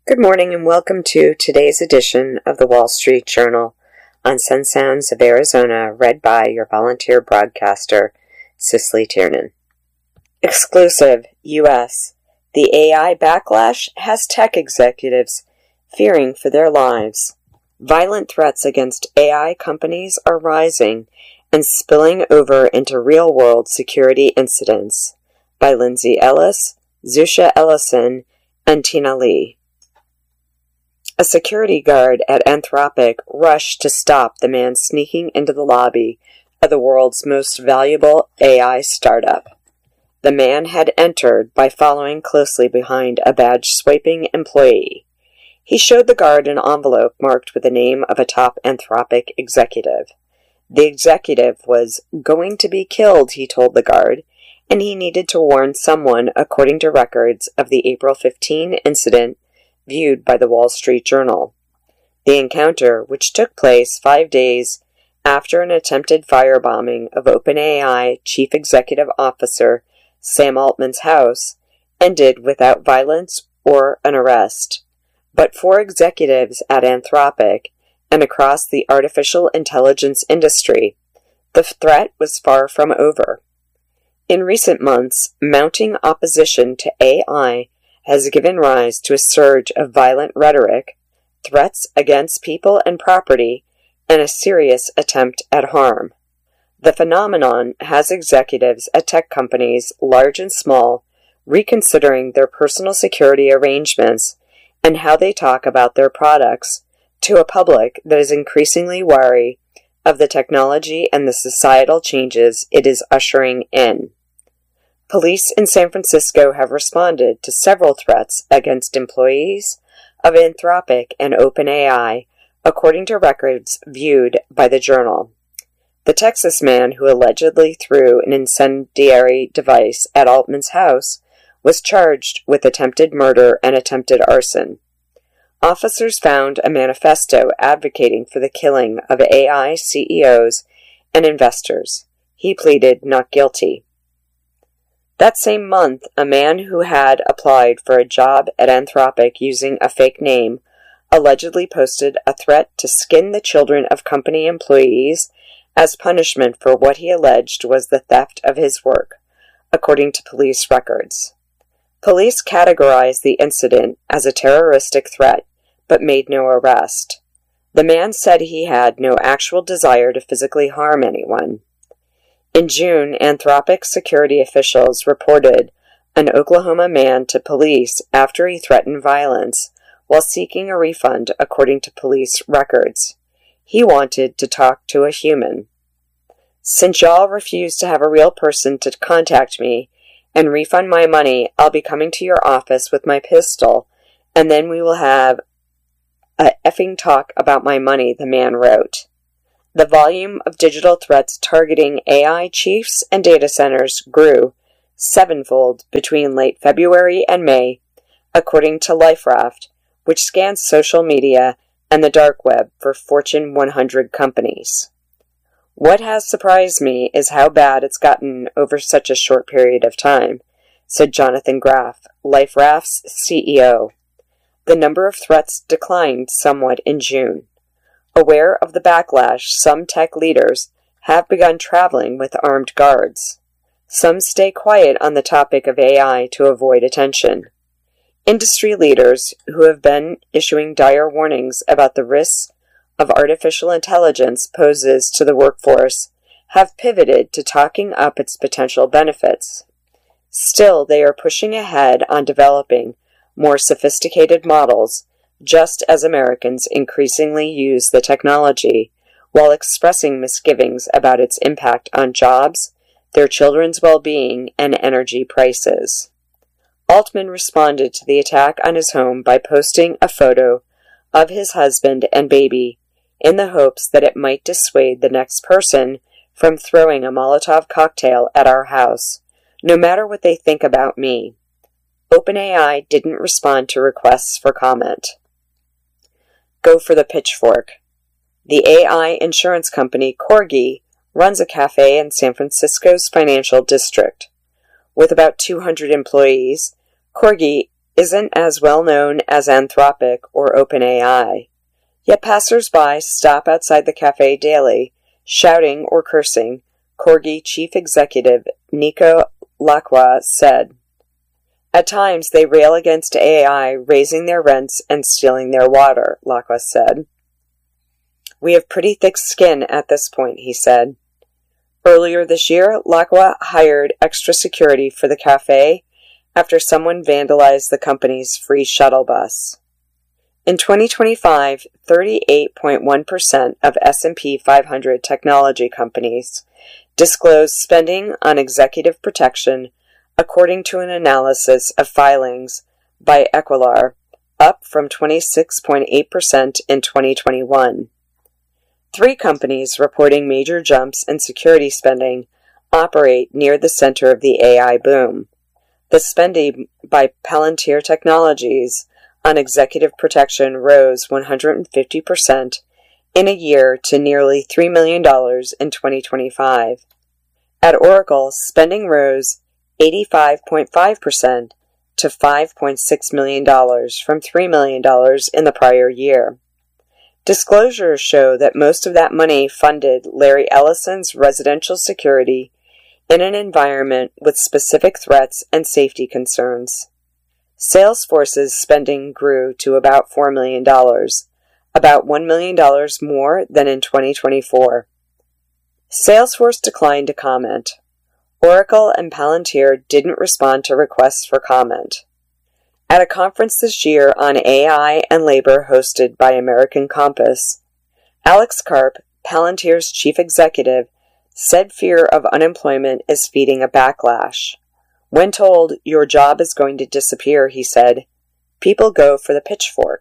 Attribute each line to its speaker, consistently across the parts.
Speaker 1: Good morning and welcome to today's edition of the Wall Street Journal on Sun Sounds of Arizona, read by your volunteer broadcaster, Cicely Tiernan. Exclusive, U.S. The AI backlash has tech executives fearing for their lives. Violent threats against AI companies are rising and spilling over into real-world security incidents. By Lindsay Ellis, Zusha Ellison, and Tina Lee. A security guard at Anthropic rushed to stop the man sneaking into the lobby of the world's most valuable AI startup. The man had entered by following closely behind a badge-swiping employee. He showed the guard an envelope marked with the name of a top Anthropic executive. The executive was going to be killed, he told the guard, and he needed to warn someone according to records of the April 15 incident viewed by the Wall Street Journal. The encounter, which took place 5 days after an attempted firebombing of OpenAI Chief Executive Officer Sam Altman's house, ended without violence or an arrest. But for executives at Anthropic and across the artificial intelligence industry, the threat was far from over. In recent months, mounting opposition to AI has given rise to a surge of violent rhetoric, threats against people and property, and a serious attempt at harm. The phenomenon has executives at tech companies, large and small, reconsidering their personal security arrangements and how they talk about their products to a public that is increasingly wary of the technology and the societal changes it is ushering in. Police in San Francisco have responded to several threats against employees of Anthropic and OpenAI, according to records viewed by the Journal. The Texas man who allegedly threw an incendiary device at Altman's house was charged with attempted murder and attempted arson. Officers found a manifesto advocating for the killing of AI CEOs and investors. He pleaded not guilty. That same month, a man who had applied for a job at Anthropic using a fake name allegedly posted a threat to skin the children of company employees as punishment for what he alleged was the theft of his work, according to police records. Police categorized the incident as a terroristic threat, but made no arrest. The man said he had no actual desire to physically harm anyone. In June, Anthropic security officials reported an Oklahoma man to police after he threatened violence while seeking a refund, according to police records. He wanted to talk to a human. Since y'all refuse to have a real person to contact me and refund my money, I'll be coming to your office with my pistol, and then we will have a effing talk about my money, the man wrote. The volume of digital threats targeting AI chiefs and data centers grew sevenfold between late February and May, according to LifeRaft, which scans social media and the dark web for Fortune 100 companies. What has surprised me is how bad it's gotten over such a short period of time, said Jonathan Graff, LifeRaft's CEO. The number of threats declined somewhat in June. Aware of the backlash, some tech leaders have begun traveling with armed guards. Some stay quiet on the topic of AI to avoid attention. Industry leaders who have been issuing dire warnings about the risks of artificial intelligence poses to the workforce have pivoted to talking up its potential benefits. Still, they are pushing ahead on developing more sophisticated models, just as Americans increasingly use the technology, while expressing misgivings about its impact on jobs, their children's well-being, and energy prices. Altman responded to the attack on his home by posting a photo of his husband and baby in the hopes that it might dissuade the next person from throwing a Molotov cocktail at our house, no matter what they think about me. OpenAI didn't respond to requests for comment. Go for the pitchfork. The AI insurance company Corgi runs a cafe in San Francisco's financial district. With about 200 employees, Corgi isn't as well known as Anthropic or OpenAI, yet passers-by stop outside the cafe daily, shouting or cursing, Corgi chief executive Nico Lacroix said. At times they rail against AI raising their rents and stealing their water, Lacroix said. We have pretty thick skin at this point, he said. Earlier this year, Lacroix hired extra security for the cafe after someone vandalized the company's free shuttle bus. In 2025, 38.1% of S&P 500 technology companies disclosed spending on executive protection, according to an analysis of filings by Equilar, up from 26.8% in 2021. 3 companies reporting major jumps in security spending operate near the center of the AI boom. The spending by Palantir Technologies on executive protection rose 150% in a year to nearly $3 million in 2025. At Oracle, spending rose 85.5% to $5.6 million from $3 million in the prior year. Disclosures show that most of that money funded Larry Ellison's residential security in an environment with specific threats and safety concerns. Salesforce's spending grew to about $4 million, about $1 million more than in 2024. Salesforce declined to comment. Oracle and Palantir didn't respond to requests for comment. At a conference this year on AI and labor hosted by American Compass, Alex Karp, Palantir's chief executive, said fear of unemployment is feeding a backlash. When told, your job is going to disappear, he said, people go for the pitchfork.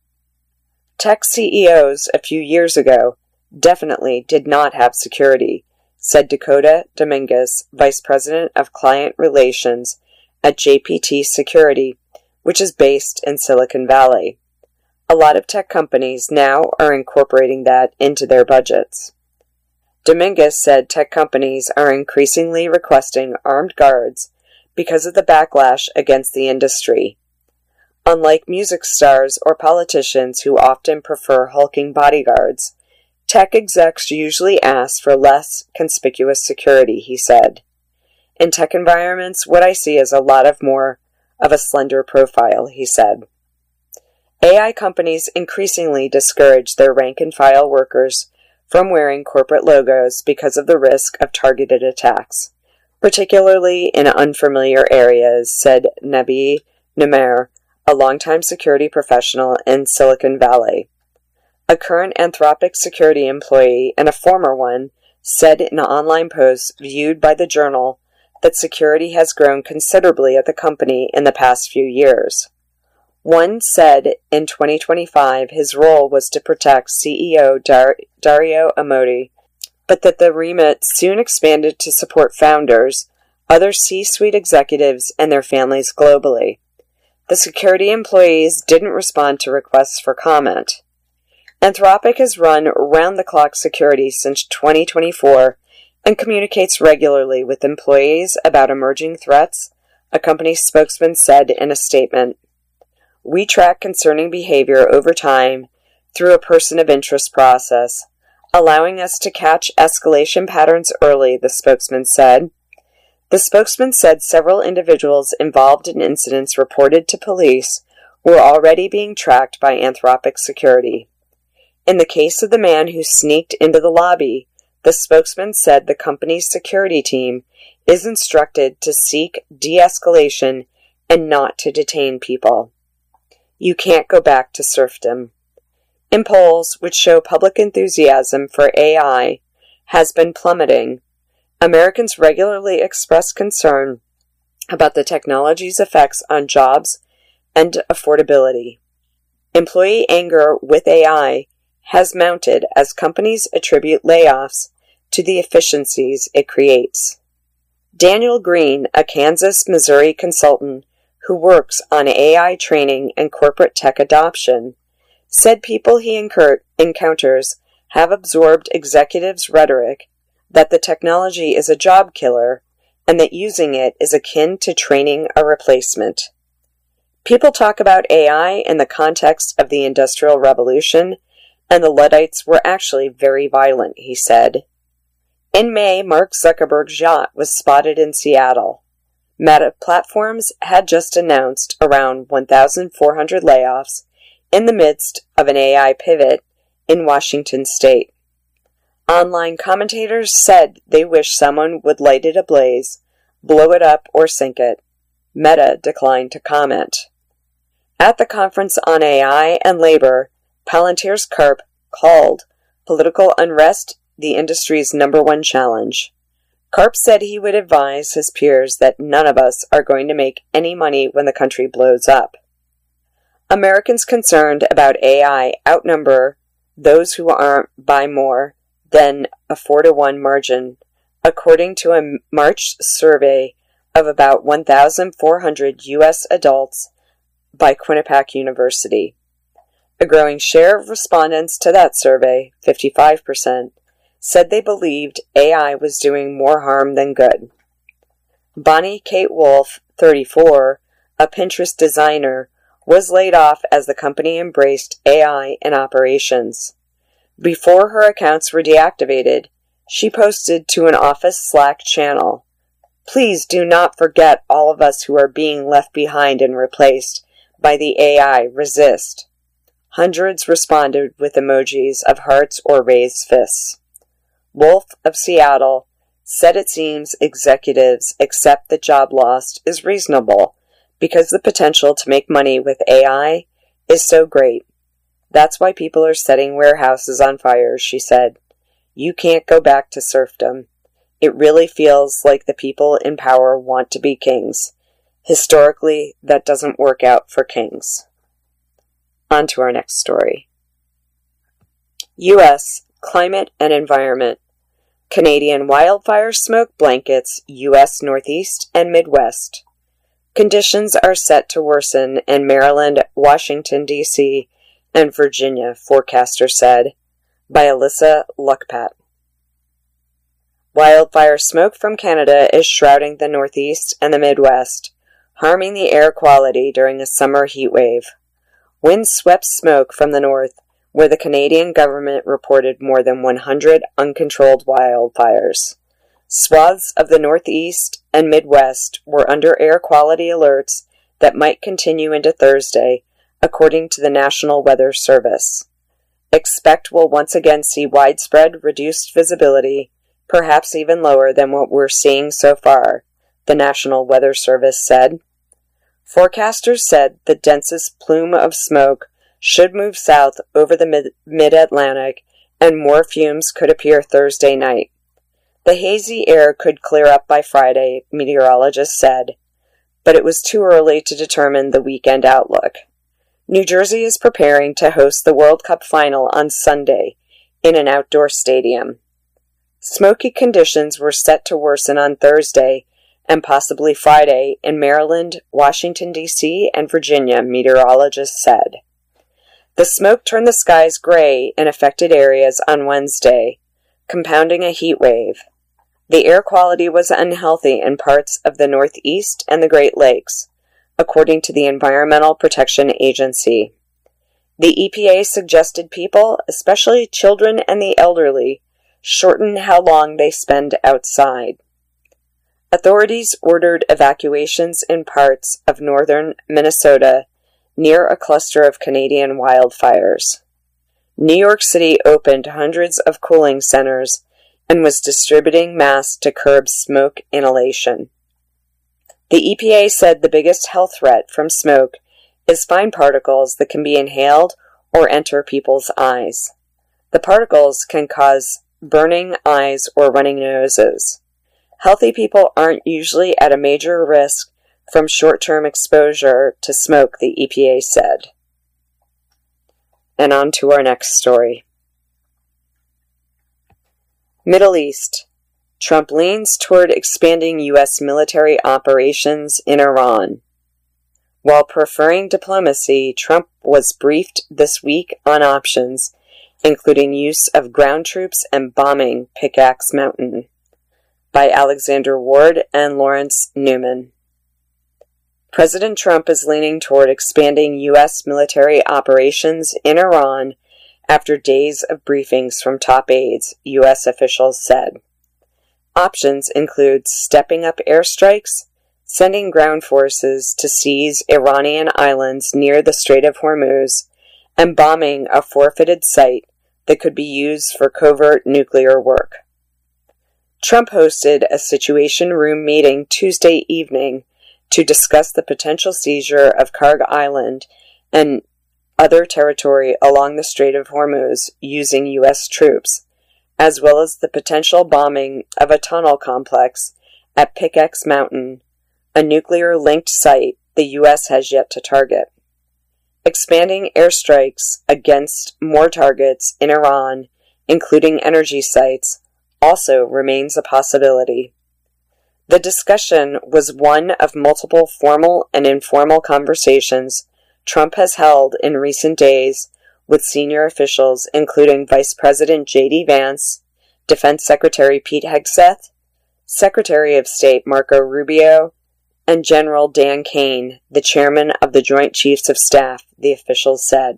Speaker 1: Tech CEOs a few years ago definitely did not have security, said Dakota Dominguez, vice president of client relations at JPT Security, which is based in Silicon Valley. A lot of tech companies now are incorporating that into their budgets. Dominguez said tech companies are increasingly requesting armed guards because of the backlash against the industry. Unlike music stars or politicians who often prefer hulking bodyguards, tech execs usually ask for less conspicuous security, he said. In tech environments, what I see is a lot of more of a slender profile, he said. AI companies increasingly discourage their rank-and-file workers from wearing corporate logos because of the risk of targeted attacks, particularly in unfamiliar areas, said Nabi Namer, a longtime security professional in Silicon Valley. A current Anthropic security employee and a former one said in an online post viewed by the Journal that security has grown considerably at the company in the past few years. One said in 2025 his role was to protect CEO Dario Amodei, but that the remit soon expanded to support founders, other C-suite executives, and their families globally. The security employees didn't respond to requests for comment. Anthropic has run round-the-clock security since 2024 and communicates regularly with employees about emerging threats, a company spokesman said in a statement. We track concerning behavior over time through a person of interest process, allowing us to catch escalation patterns early, the spokesman said. The spokesman said several individuals involved in incidents reported to police were already being tracked by Anthropic security. In the case of the man who sneaked into the lobby, the spokesman said the company's security team is instructed to seek de-escalation and not to detain people. You can't go back to serfdom. In polls which show public enthusiasm for AI has been plummeting, Americans regularly express concern about the technology's effects on jobs and affordability. Employee anger with AI has mounted as companies attribute layoffs to the efficiencies it creates. Daniel Green, a Kansas, Missouri consultant who works on AI training and corporate tech adoption, said people he encounters have absorbed executives' rhetoric that the technology is a job killer and that using it is akin to training a replacement. People talk about AI in the context of the Industrial Revolution, and the Luddites were actually very violent, he said. In May, Mark Zuckerberg's yacht was spotted in Seattle. Meta Platforms had just announced around 1,400 layoffs in the midst of an AI pivot in Washington state. Online commentators said they wish someone would light it ablaze, blow it up, or sink it. Meta declined to comment. At the conference on AI and labor, Palantir's Karp called political unrest the industry's #1 challenge. Karp said he would advise his peers that none of us are going to make any money when the country blows up. Americans concerned about AI outnumber those who aren't by more than a 4-to-1 margin, according to a March survey of about 1,400 U.S. adults by Quinnipiac University. A growing share of respondents to that survey, 55%, said they believed AI was doing more harm than good. Bonnie Kate Wolf, 34, a Pinterest designer, was laid off as the company embraced AI in operations. Before her accounts were deactivated, she posted to an office Slack channel, "Please do not forget all of us who are being left behind and replaced by the AI. Resist." Hundreds responded with emojis of hearts or raised fists. Wolf of Seattle said it seems executives accept that job loss is reasonable because the potential to make money with AI is so great. That's why people are setting warehouses on fire, she said. You can't go back to serfdom. It really feels like the people in power want to be kings. Historically, that doesn't work out for kings. On to our next story. U.S. Climate and Environment. Canadian wildfire smoke blankets U.S. Northeast and Midwest. Conditions are set to worsen in Maryland, Washington, D.C., and Virginia, forecaster said, by Alyssa Luckpat. Wildfire smoke from Canada is shrouding the Northeast and the Midwest, harming the air quality during a summer heat wave. Wind swept smoke from the north, where the Canadian government reported more than 100 uncontrolled wildfires. Swaths of the Northeast and Midwest were under air quality alerts that might continue into Thursday, according to the National Weather Service. Expect we'll once again see widespread reduced visibility, perhaps even lower than what we're seeing so far, the National Weather Service said. Forecasters said the densest plume of smoke should move south over the mid-Atlantic, and more fumes could appear Thursday night. The hazy air could clear up by Friday, meteorologists said, but it was too early to determine the weekend outlook. New Jersey is preparing to host the World Cup final on Sunday in an outdoor stadium. Smoky conditions were set to worsen on Thursday and possibly Friday in Maryland, Washington, D.C., and Virginia, meteorologists said. The smoke turned the skies gray in affected areas on Wednesday, compounding a heat wave. The air quality was unhealthy in parts of the Northeast and the Great Lakes, according to the Environmental Protection Agency. The EPA suggested people, especially children and the elderly, shorten how long they spend outside. Authorities ordered evacuations in parts of northern Minnesota near a cluster of Canadian wildfires. New York City opened hundreds of cooling centers and was distributing masks to curb smoke inhalation. The EPA said the biggest health threat from smoke is fine particles that can be inhaled or enter people's eyes. The particles can cause burning eyes or running noses. Healthy people aren't usually at a major risk from short-term exposure to smoke, the EPA said. And on to our next story. Middle East. Trump leans toward expanding U.S. military operations in Iran. While preferring diplomacy, Trump was briefed this week on options, including use of ground troops and bombing Pickaxe Mountain, by Alexander Ward and Lawrence Newman. President Trump is leaning toward expanding U.S. military operations in Iran after days of briefings from top aides, U.S. officials said. Options include stepping up airstrikes, sending ground forces to seize Iranian islands near the Strait of Hormuz, and bombing a forfeited site that could be used for covert nuclear work. Trump hosted a Situation Room meeting Tuesday evening to discuss the potential seizure of Karg Island and other territory along the Strait of Hormuz using U.S. troops, as well as the potential bombing of a tunnel complex at Pickaxe Mountain, a nuclear-linked site the U.S. has yet to target. Expanding airstrikes against more targets in Iran, including energy sites, also remains a possibility. The discussion was one of multiple formal and informal conversations Trump has held in recent days with senior officials including Vice President J.D. Vance, Defense Secretary Pete Hegseth, Secretary of State Marco Rubio, and General Dan Kane, the chairman of the Joint Chiefs of Staff, the officials said.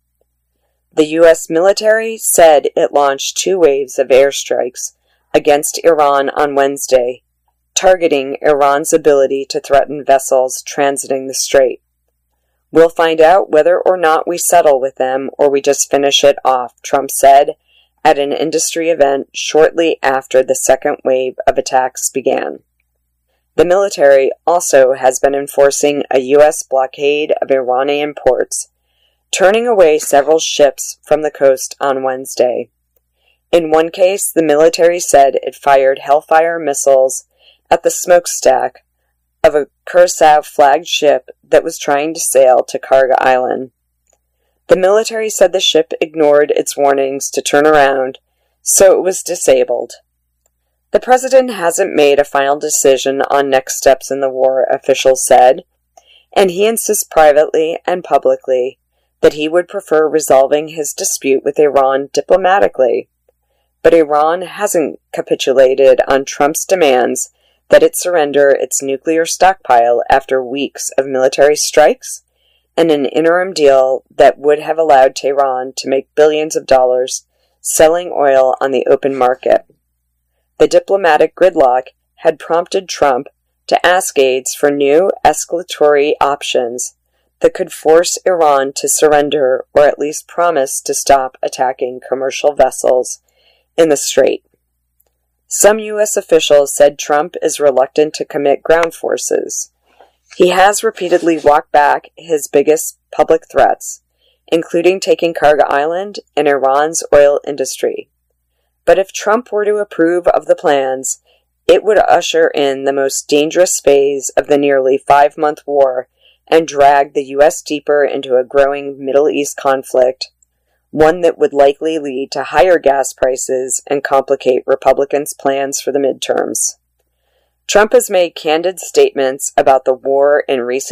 Speaker 1: The U.S. military said it launched 2 waves of airstrikes against Iran on Wednesday, targeting Iran's ability to threaten vessels transiting the strait. We'll find out whether or not we settle with them or we just finish it off, Trump said at an industry event shortly after the second wave of attacks began. The military also has been enforcing a U.S. blockade of Iranian ports, turning away several ships from the coast on Wednesday. In one case, the military said it fired Hellfire missiles at the smokestack of a Curacao-flagged ship that was trying to sail to Karg Island. The military said the ship ignored its warnings to turn around, so it was disabled. The president hasn't made a final decision on next steps in the war, officials said, and he insists privately and publicly that he would prefer resolving his dispute with Iran diplomatically. But Iran hasn't capitulated on Trump's demands that it surrender its nuclear stockpile after weeks of military strikes and an interim deal that would have allowed Tehran to make billions of dollars selling oil on the open market. The diplomatic gridlock had prompted Trump to ask aides for new escalatory options that could force Iran to surrender or at least promise to stop attacking commercial vessels in the strait. Some U.S. officials said Trump is reluctant to commit ground forces. He has repeatedly walked back his biggest public threats, including taking Karg Island and Iran's oil industry. But if Trump were to approve of the plans, it would usher in the most dangerous phase of the nearly 5-month war and drag the U.S. deeper into a growing Middle East conflict, one that would likely lead to higher gas prices and complicate Republicans' plans for the midterms. Trump has made candid statements about the war in recent